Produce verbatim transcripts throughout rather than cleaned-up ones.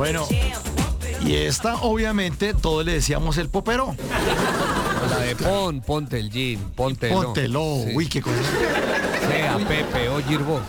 Bueno, y esta obviamente todos le decíamos el popero. La de pon, ponte el jean, póntelo. Póntelo, Sí. uy, qué cosa. Sea Pepe o Girbo.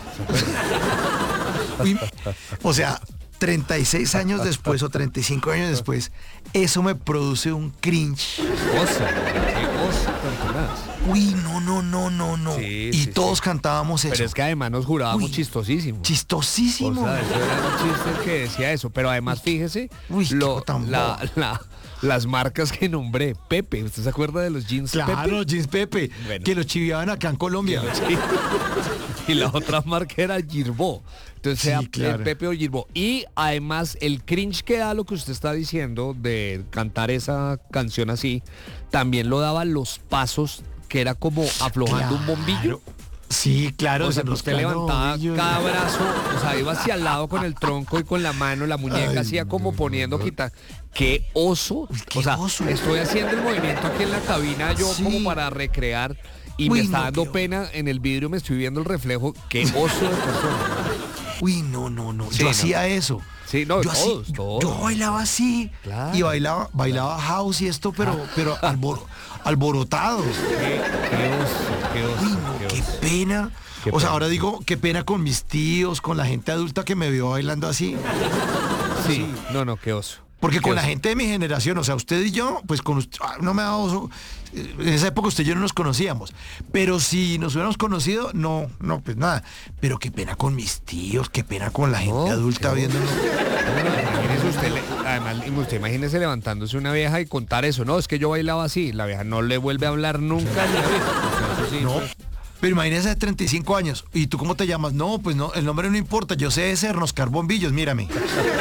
Uy, o sea, treinta y seis años después o treinta y cinco años después, eso me produce un cringe. Oso, qué oso tan tenaz. Uy, no, no, no, no, no. Sí, y sí, todos sí. cantábamos eso. Pero es que además nos jurábamos Uy, chistosísimo. Chistosísimo. O sea, eso era un chiste que decía eso. Pero además, fíjese, Uy, qué lo- tan la, bobo. la- las marcas que nombré. Pepe, ¿usted se acuerda de los jeans Claro, Pepe? Jeans Pepe, Bueno. que lo chiviaban acá en Colombia. Sí. Y la otra marca era Girbo. Entonces Sí, sea claro. Pepe o Girbo. Y además el cringe que da lo que usted está diciendo de cantar esa canción así, también lo daban los pasos, que era como aflojando un bombillo. Sí, claro. O sea, que usted desenroscando levantaba bombillos. cada brazo, o sea, iba hacia el lado con el tronco y con la mano, la muñeca Ay, hacía como no, poniendo, no. quita. ¡Qué oso! Uy, qué o sea, oso. estoy haciendo el movimiento aquí en la cabina yo Sí. como para recrear y Uy, me está no, dando qué- pena en el vidrio, me estoy viendo el reflejo. ¡Qué oso de persona! Uy, no, no, no. Sí, yo no. hacía eso. Sí, no, yo, todos, así- todos. yo bailaba así. Claro. Y bailaba, bailaba house y esto, pero, pero albor- alborotado. ¡Qué, qué oso! ¡Qué oso! Uy, no, qué oso. pena. Qué o sea, pena. ahora digo, qué pena con mis tíos, con la gente adulta que me vio bailando así. Sí, no, no, qué oso. Porque Qué con la oso. gente de mi generación, o sea, usted y yo, pues con usted, ah, no me da oso. eh, En esa época usted y yo no nos conocíamos. Pero si nos hubiéramos conocido, no, no, pues nada. Pero qué pena con mis tíos, qué pena con la gente No, adulta qué viéndonos. Imagínese usted, le- además, usted imagínese levantándose una vieja y contar eso. No, es que yo bailaba así. La vieja no le vuelve a hablar nunca en la vida. O sea, eso sí, No. pues, Pero imagínese de treinta y cinco años. ¿Y tú cómo te llamas? No, pues no, el nombre no importa. Yo sé ese Ernoscar Bombillos, mírame.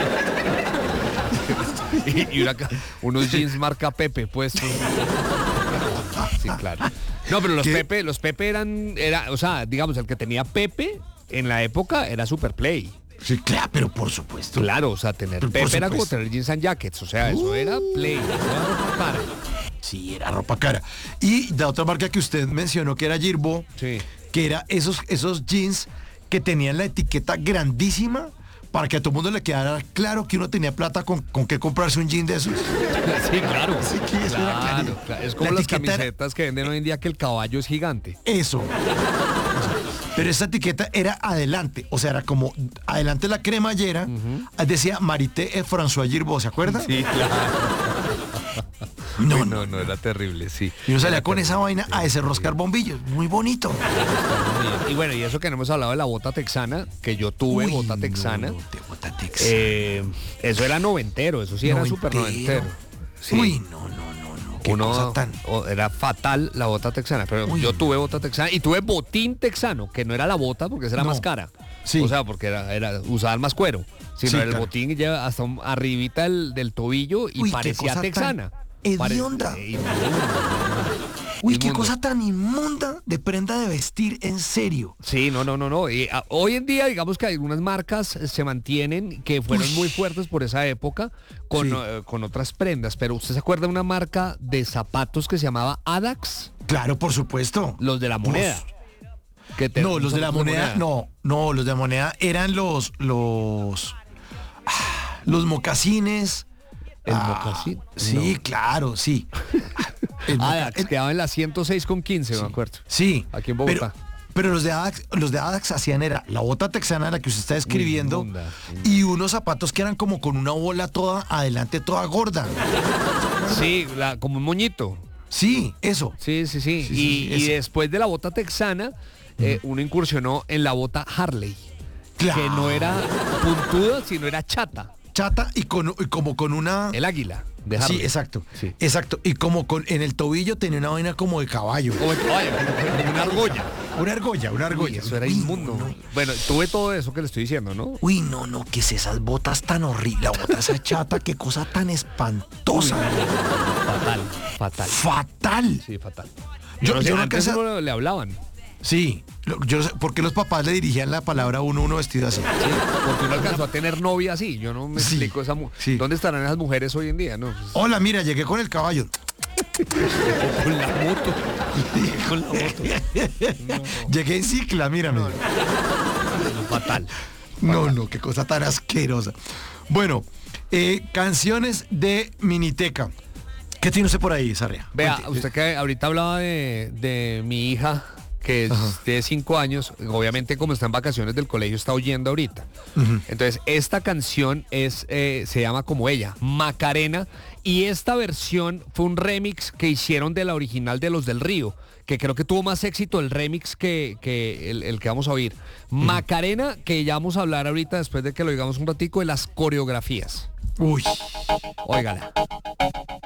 y, y una ca- unos jeans marca Pepe puestos. Sí, claro. No, pero los ¿Qué? Pepe, los Pepe eran, era, o sea, digamos, el que tenía Pepe en la época era Superplay. Sí, claro, pero por supuesto. Claro, o sea, tener Por Pepe era como supuesto. tener jeans and jackets. O sea, eso era Play. Eso era ropa cara. Sí, era ropa cara. Y la otra marca que usted mencionó, que era Girbo, Sí. que era esos, esos jeans que tenían la etiqueta grandísima para que a todo el mundo le quedara claro que uno tenía plata con, con qué comprarse un jean de esos. Sí, claro. Sí, que eso era Claro, clarísimo. claro. Es como La las etiqueta era- camisetas que venden hoy en día que el caballo es gigante. Eso. Pero esa etiqueta era adelante, o sea, era como adelante la cremallera, decía Marité et François Girbo, ¿se acuerda? Sí, claro. No, Uy, no, no, no, era terrible, sí. Y uno salía Era con terrible, esa vaina sí, a desenroscar bombillos, muy bonito. sí. Y bueno, y eso que no hemos hablado de la bota texana, que yo tuve Uy, bota no, texana. no, de bota texana. eh, eso era noventero, eso sí era súper Noventero. noventero. Sí. Uy, no, no, no, no, qué Uno, cosa tan... o- era fatal la bota texana, pero Uy. yo tuve bota texana y tuve botín texano, que no era la bota porque esa era No. más cara. Sí. O sea, porque era, era usaban más cuero, sino Sí, era el claro. botín que lleva hasta un- arribita del, del tobillo y Uy, qué parecía cosa tan texana. hedionda. Pare- inmunda. Uy, qué Inmundo. cosa tan inmunda de prenda de vestir, en serio. Sí, no, no, no, no. Y, a- hoy en día, digamos que algunas marcas eh, se mantienen, que fueron Uy. muy fuertes por esa época, con, Sí. eh, con otras prendas. Pero ¿usted se acuerda de una marca de zapatos que se llamaba Adax? Claro, por supuesto. Los de la moneda. Que te- No, los de la zapatos moneda, no, no, los de la moneda eran los, los, ah, los mocasines. ¿El Ah, mocasín? Sí, No. claro, sí. El moca- Adax, el- quedaba en la ciento seis con quince, me acuerdo. Sí. Aquí en Bogotá. Pero, pero los de Adax, los de Adax hacían era la bota texana, la que usted está describiendo, inmunda, y unos zapatos que eran como con una bola toda adelante, toda gorda. Sí, la- como un moñito. Sí, eso. Sí, sí, sí. Sí, sí, y, sí, y eso. después de la bota texana, eh, uno incursionó en la bota Harley. Claro. Que no era puntuda, sino era chata. Chata y, con, y como con una... El águila de Harley. Sí, exacto. Sí. Exacto. Y como con en el tobillo tenía una vaina como de caballo. O- oye, como una argolla. Una argolla, una Uy, argolla. eso era Uy, inmundo. no, no. Bueno, tuve todo eso que le estoy diciendo, ¿no? Uy, no, no, que es esas botas tan horribles. La bota esa chata, qué cosa tan espantosa. Fatal, fatal. Fatal. Sí, fatal. Yo- Yo, no sé, yo no antes alcanza- uno le hablaban. Sí. lo- Yo no sé, ¿por qué los papás le dirigían la palabra a uno, uno vestido así? Sí, porque uno alcanzó a tener novia así. Yo no me Sí, explico esa mu- sí. ¿Dónde estarán esas mujeres hoy en día? No, pues, Hola, mira, llegué con el caballo. o con la moto. Con la moto. Llegué en cicla, mírame. Fatal. No, no, qué cosa tan asquerosa. Bueno, Eh, canciones de Miniteca. ¿Qué tiene usted por ahí, Sarria? Vea, Cuente. usted que ahorita hablaba de, de mi hija, que es Ajá. de cinco años, obviamente como está en vacaciones del colegio está oyendo ahorita. Ujú. Entonces, esta canción es, eh, se llama como ella, Macarena, y esta versión fue un remix que hicieron de la original de Los del Río, que creo que tuvo más éxito el remix que, que el, el que vamos a oír. Macarena, que ya vamos a hablar ahorita después de que lo digamos un ratico, de las coreografías. Uy. Óigala.